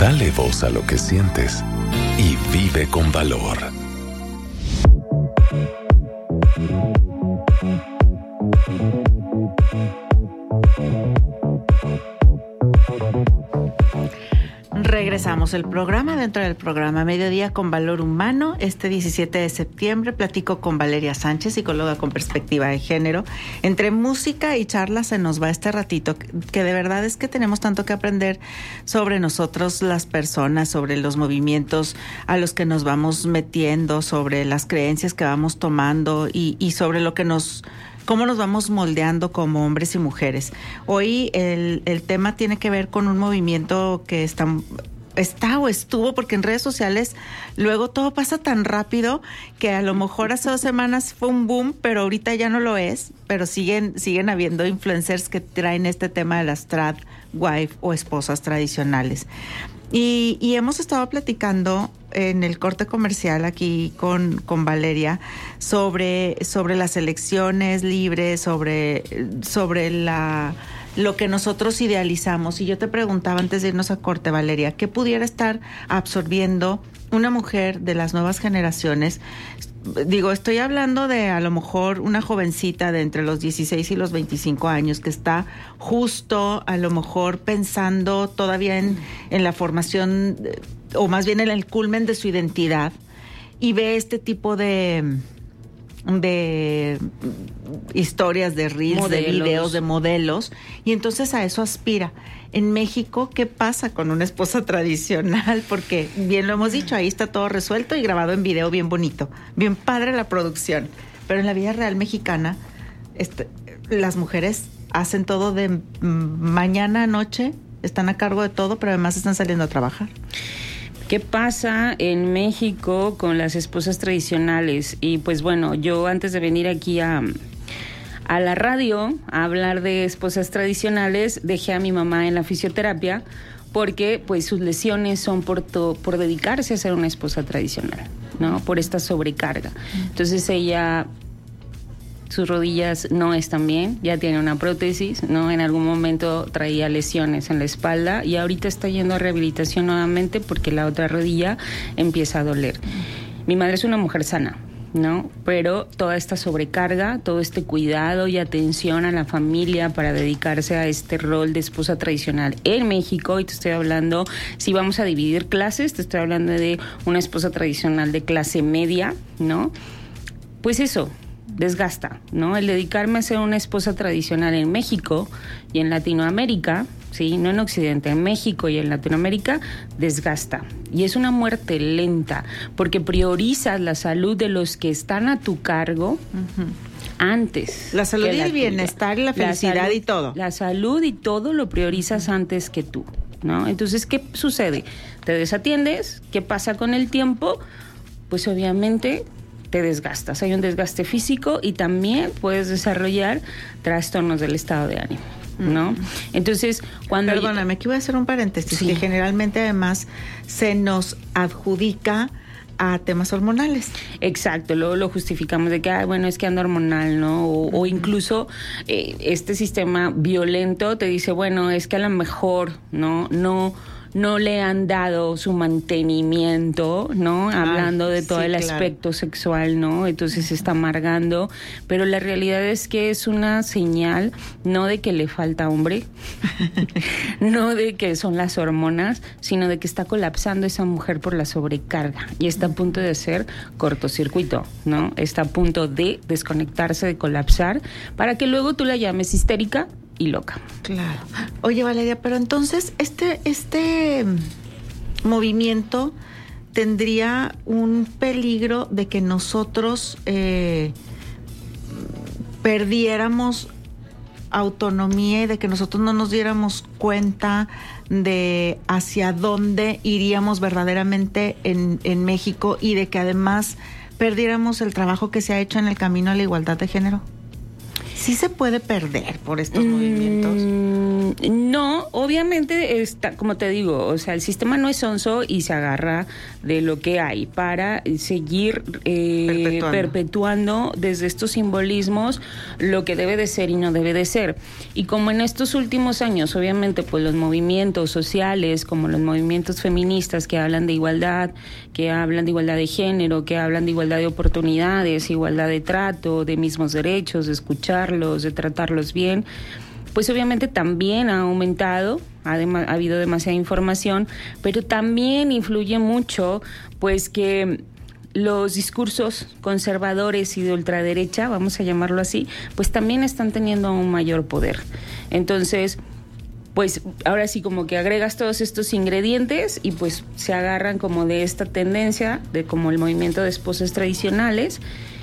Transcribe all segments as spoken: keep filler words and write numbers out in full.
Dale voz a lo que sientes y vive con valor. Regresamos el programa dentro del programa Mediodía con Valor Humano. Este diecisiete de septiembre platico con Valeria Sánchez, psicóloga con perspectiva de género. Entre música y charla se nos va este ratito, que de verdad es que tenemos tanto que aprender sobre nosotros las personas, sobre los movimientos a los que nos vamos metiendo, sobre las creencias que vamos tomando y, y sobre lo que nos... cómo nos vamos moldeando como hombres y mujeres. Hoy el, el tema tiene que ver con un movimiento que está, está o estuvo, porque en redes sociales luego todo pasa tan rápido que a lo mejor hace dos semanas fue un boom, pero ahorita ya no lo es, pero siguen, siguen habiendo influencers que traen este tema de las trad wife o esposas tradicionales. Y, y hemos estado platicando en el corte comercial aquí con, con Valeria sobre, sobre las elecciones libres, sobre, sobre la, lo que nosotros idealizamos. Y yo te preguntaba antes de irnos a corte, Valeria, ¿qué pudiera estar absorbiendo una mujer de las nuevas generaciones? Digo, estoy hablando de a lo mejor una jovencita de entre los dieciséis y los veinticinco años que está justo a lo mejor pensando todavía en, en la formación, o más bien en el culmen de su identidad, y ve este tipo de, de historias, de reels, modelos, de videos, de modelos, y entonces a eso aspira. En México, ¿qué pasa con una esposa tradicional? Porque bien lo hemos dicho, ahí está todo resuelto y grabado en video bien bonito, bien padre la producción. Pero en la vida real mexicana, este, las mujeres hacen todo de mañana a noche, están a cargo de todo, pero además están saliendo a trabajar. ¿Qué pasa en México con las esposas tradicionales? Y pues bueno, yo antes de venir aquí a... a la radio a hablar de esposas tradicionales, dejé a mi mamá en la fisioterapia porque pues sus lesiones son por, to, por dedicarse a ser una esposa tradicional, ¿no? Por esta sobrecarga. Entonces ella, sus rodillas no están bien, ya tiene una prótesis, ¿no? En algún momento traía lesiones en la espalda y ahorita está yendo a rehabilitación nuevamente porque la otra rodilla empieza a doler. Mi madre es una mujer sana, ¿no? Pero toda esta sobrecarga, todo este cuidado y atención a la familia para dedicarse a este rol de esposa tradicional en México, y te estoy hablando, si vamos a dividir clases, te estoy hablando de una esposa tradicional de clase media, ¿no? Pues eso, desgasta, ¿no? El dedicarme a ser una esposa tradicional en México y en Latinoamérica, sí, no en Occidente, en México y en Latinoamérica, desgasta. Y es una muerte lenta, porque priorizas la salud de los que están a tu cargo uh-huh. antes. La salud y el bienestar y la felicidad la salud, y todo. La salud y todo lo priorizas uh-huh. antes que tú, ¿no? Entonces, ¿qué sucede? Te desatiendes, ¿qué pasa con el tiempo? Pues obviamente te desgastas, hay un desgaste físico y también puedes desarrollar trastornos del estado de ánimo, ¿no? Entonces, cuando... Perdóname, aquí voy a hacer un paréntesis, sí. que generalmente además se nos adjudica a temas hormonales. Exacto, luego lo justificamos de que, ah, bueno, es que anda hormonal, ¿no? O, uh-huh. o incluso eh, este sistema violento te dice, bueno, es que a lo mejor, ¿no? No... no le han dado su mantenimiento, ¿no? Ay, hablando de todo sí, el aspecto claro. sexual, ¿no? Entonces se está amargando, pero la realidad es que es una señal no de que le falta hombre, no de que son las hormonas, sino de que está colapsando esa mujer por la sobrecarga y está a punto de hacer cortocircuito, ¿no? Está a punto de desconectarse, de colapsar, para que luego tú la llames histérica y loca. Claro. Oye, Valeria, pero entonces este este movimiento tendría un peligro de que nosotros eh, perdiéramos autonomía y de que nosotros no nos diéramos cuenta de hacia dónde iríamos verdaderamente en, en México, y de que además perdiéramos el trabajo que se ha hecho en el camino a la igualdad de género. ¿Sí se puede perder por estos mm, movimientos? No, obviamente, está, como te digo, o sea, el sistema no es sonso y se agarra de lo que hay para seguir eh, perpetuando. perpetuando desde estos simbolismos lo que debe de ser y no debe de ser. Y como en estos últimos años, obviamente, pues los movimientos sociales, como los movimientos feministas que hablan de igualdad, que hablan de igualdad de género, que hablan de igualdad de oportunidades, igualdad de trato, de mismos derechos, de escucharlos, de tratarlos bien, pues obviamente también ha aumentado, ha, de, ha habido demasiada información, pero también influye mucho, pues que los discursos conservadores y de ultraderecha, vamos a llamarlo así, pues también están teniendo un mayor poder. Entonces, pues ahora sí como que agregas todos estos ingredientes y pues se agarran como de esta tendencia, de como el movimiento de esposas tradicionales,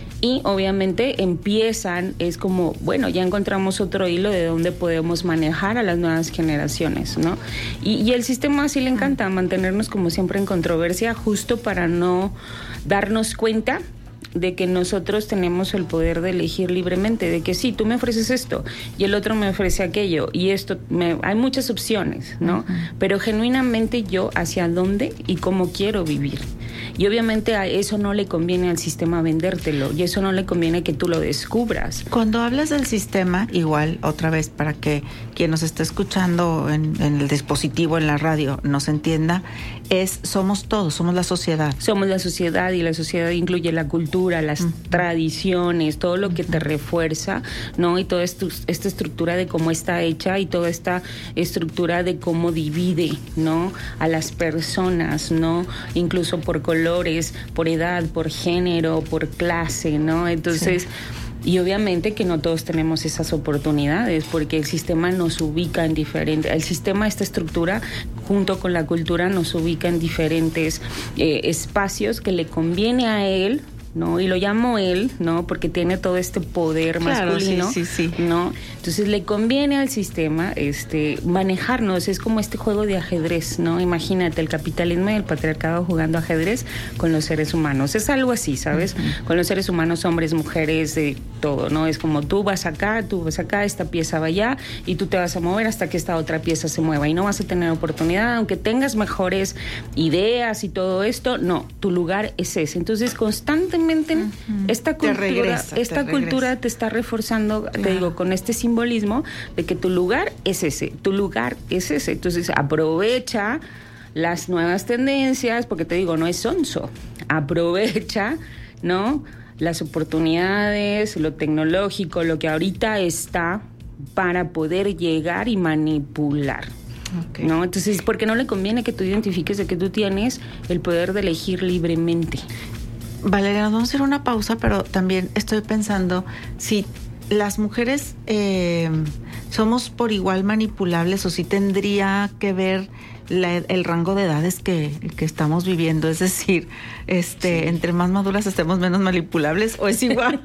y obviamente empiezan, es como, bueno, ya encontramos otro hilo de dónde podemos manejar a las nuevas generaciones, ¿no? Y, y el sistema sí le encanta mantenernos como siempre en controversia, justo para no darnos cuenta de que nosotros tenemos el poder de elegir libremente, de que sí, tú me ofreces esto y el otro me ofrece aquello y esto, me, hay muchas opciones, ¿no? Uh-huh. Pero genuinamente yo hacia dónde y cómo quiero vivir. Y obviamente a eso no le conviene al sistema vendértelo y eso no le conviene que tú lo descubras. Cuando hablas del sistema, igual, otra vez, para que quien nos esté escuchando en, en el dispositivo, en la radio, nos entienda, es somos todos, somos la sociedad. Somos la sociedad y la sociedad incluye la cultura, las uh-huh. tradiciones, todo lo que te refuerza, ¿no? Y toda estu- esta estructura de cómo está hecha y toda esta estructura de cómo divide, ¿no? A las personas, ¿no? Incluso por color, por edad, por género, por clase, ¿no? Entonces, sí. Y obviamente que no todos tenemos esas oportunidades porque el sistema nos ubica en diferentes, el sistema, esta estructura, junto con la cultura, nos ubica en diferentes eh, espacios que le conviene a él, ¿no? Y lo llamo él, ¿no? Porque tiene todo este poder claro, masculino, sí, sí, sí. ¿no? Entonces le conviene al sistema este manejarnos, es como este juego de ajedrez, ¿no? Imagínate el capitalismo y el patriarcado jugando ajedrez con los seres humanos. Es algo así, ¿sabes? Uh-huh. Con los seres humanos, hombres, mujeres, de todo, ¿no? Es como tú vas acá, tú vas acá, esta pieza va allá y tú te vas a mover hasta que esta otra pieza se mueva y no vas a tener oportunidad, aunque tengas mejores ideas y todo esto, no, tu lugar es ese. Entonces, constantemente Uh-huh. esta cultura, te regresa, esta te cultura regresa. te está reforzando, claro. te digo, con este simbolismo de que tu lugar es ese, tu lugar es ese. Entonces aprovecha las nuevas tendencias, porque te digo, no es sonso, aprovecha, ¿no? Las oportunidades, lo tecnológico, lo que ahorita está para poder llegar y manipular. Okay. ¿No? Entonces, porque no le conviene que tú identifiques de que tú tienes el poder de elegir libremente. Valeria, nos vamos a hacer una pausa, pero también estoy pensando si las mujeres eh, somos por igual manipulables o si tendría que ver la, el rango de edades que, que estamos viviendo, es decir, este, sí. entre más maduras estemos menos manipulables, o es igual.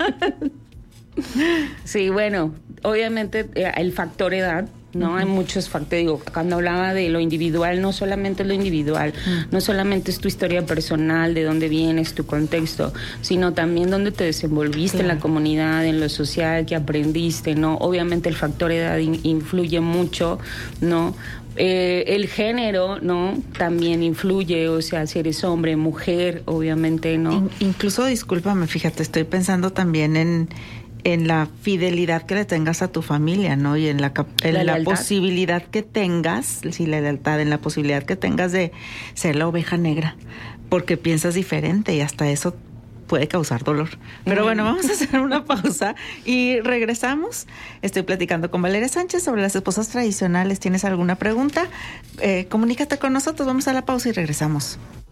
Sí, bueno, obviamente el factor edad, ¿no? Uh-huh. Hay muchos factores. Digo, cuando hablaba de lo individual, no solamente es lo individual, uh-huh. no solamente es tu historia personal, de dónde vienes, tu contexto, sino también dónde te desenvolviste, claro. en la comunidad, en lo social, qué aprendiste, ¿no? Obviamente el factor edad in- influye mucho, ¿no? Eh, el género, ¿no? También influye, o sea, si eres hombre, mujer, obviamente, ¿no? In- incluso, discúlpame, fíjate, estoy pensando también en en la fidelidad que le tengas a tu familia, ¿no? Y en la, en la, la posibilidad que tengas, sí, la lealtad, en la posibilidad que tengas de ser la oveja negra, porque piensas diferente y hasta eso puede causar dolor. Pero mm. bueno, vamos a hacer una pausa y regresamos. Estoy platicando con Valeria Sánchez sobre las esposas tradicionales. ¿Tienes alguna pregunta? Eh, comunícate con nosotros, vamos a la pausa y regresamos.